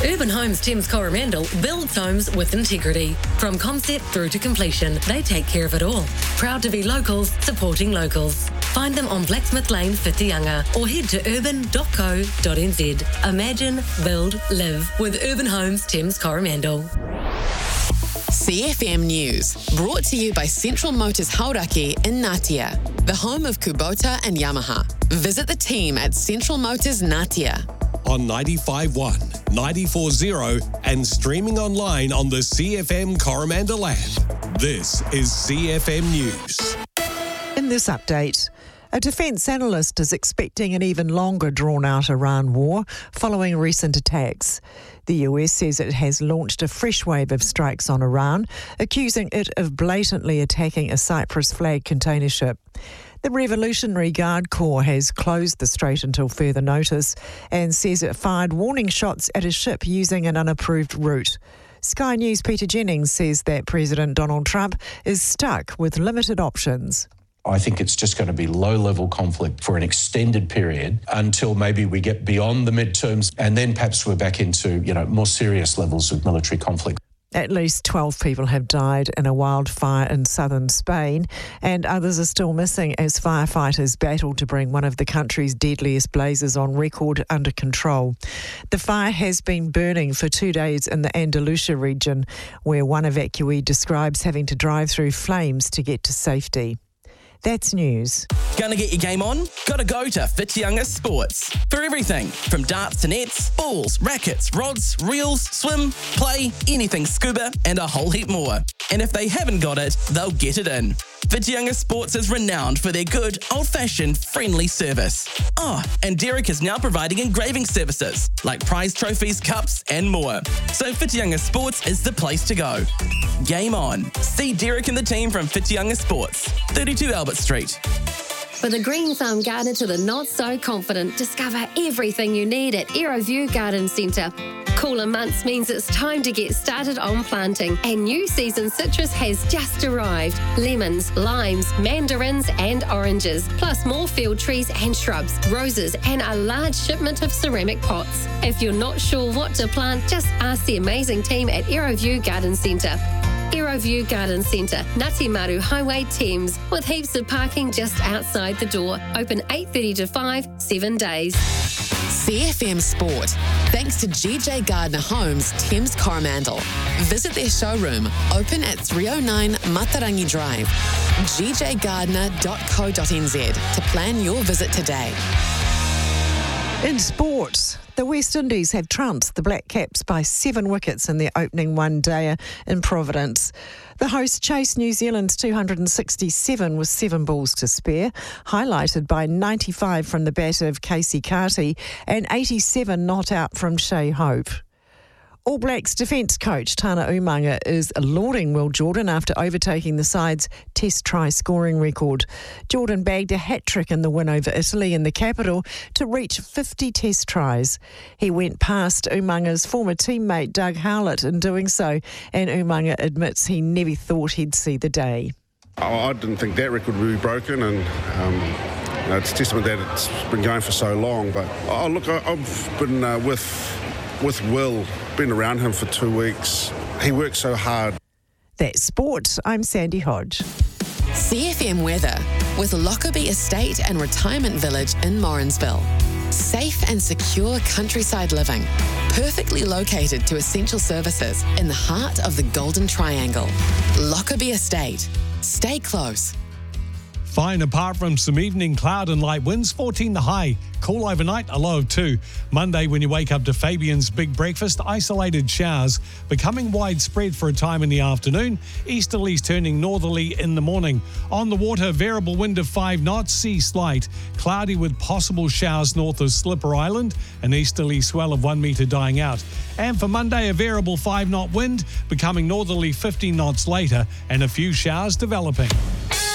Urban Homes Thames Coromandel builds homes with integrity. From concept through to completion, they take care of it all. Proud to be locals, supporting locals. Find them on Blacksmith Lane, Whitianga, or head to urban.co.nz. Imagine, build, live with Urban Homes Thames Coromandel. CFM News, brought to you by Central Motors Hauraki in Ngatea, the home of Kubota and Yamaha. Visit the team at Central Motors Ngatea. On 95.1, 94.0 and streaming online on the CFM Coromandel app. This is CFM News. In this update, a defence analyst is expecting an even longer drawn-out Iran war following recent attacks. The US says it has launched a fresh wave of strikes on Iran, accusing it of blatantly attacking a Cyprus flag container ship. The Revolutionary Guard Corps has closed the strait until further notice and says it fired warning shots at a ship using an unapproved route. Sky News' Peter Jennings says that President Donald Trump is stuck with limited options. I think it's just going to be low-level conflict for an extended period until maybe we get beyond the midterms, and then perhaps we're back into, more serious levels of military conflict. At least 12 people have died in a wildfire in southern Spain, and others are still missing as firefighters battle to bring one of the country's deadliest blazes on record under control. The fire has been burning for 2 days in the Andalusia region, where one evacuee describes having to drive through flames to get to safety. That's news. Gonna get your game on? Gotta go to Whitianga Sports. For everything from darts to nets, balls, rackets, rods, reels, swim, play, anything scuba, and a whole heap more. And if they haven't got it, they'll get it in. Whitianga Sports is renowned for their good, old-fashioned, friendly service. Oh, and Derek is now providing engraving services, like prize trophies, cups, and more. So Whitianga Sports is the place to go. Game on. See Derek and the team from Whitianga Sports, 32 Albert Street. For the green thumb gardener to the not-so-confident, discover everything you need at Aeroview Garden Centre. Cooler months means it's time to get started on planting, and new season citrus has just arrived. Lemons, limes, mandarins and oranges, plus more field trees and shrubs, roses and a large shipment of ceramic pots. If you're not sure what to plant, just ask the amazing team at Aeroview Garden Centre. Aeroview Garden Centre, Ngati Maru Highway, Thames, with heaps of parking just outside the door. Open 8:30 to 5, 7 days. CFM Sport, thanks to GJ Gardner Homes, Thames Coromandel. Visit their showroom, open at 309 Matarangi Drive. gjgardner.co.nz to plan your visit today. In sports, the West Indies have trounced the Black Caps by 7 wickets in their opening one-dayer in Providence. The hosts chased New Zealand's 267 with 7 balls to spare, highlighted by 95 from the bat of Casey Carty and 87 not out from Shea Hope. All Blacks defence coach Tana Umaga is lauding Will Jordan after overtaking the side's test try scoring record. Jordan bagged a hat-trick in the win over Italy in the capital to reach 50 test tries. He went past Umaga's former teammate Doug Howlett in doing so, and Umaga admits he never thought he'd see the day. I didn't think that record would be broken, and it's a testament that it's been going for so long. But I've been with Will, been around him for 2 weeks. He works so hard. That's sport. I'm Sandy Hodge. CFM weather with Lockerbie Estate and Retirement Village in Morrinsville. Safe and secure countryside living, perfectly located to essential services in the heart of the Golden Triangle. Lockerbie Estate. Stay close. Fine apart from some evening cloud and light winds, 14 the high. Cool overnight, a low of 2. Monday, when you wake up to Fabian's big breakfast, isolated showers becoming widespread for a time in the afternoon. Easterlies turning northerly in the morning. On the water, variable wind of 5 knots, sea slight. Cloudy with possible showers north of Slipper Island. An easterly swell of 1 metre dying out. And for Monday, a variable 5-knot wind becoming northerly 15 knots later and a few showers developing.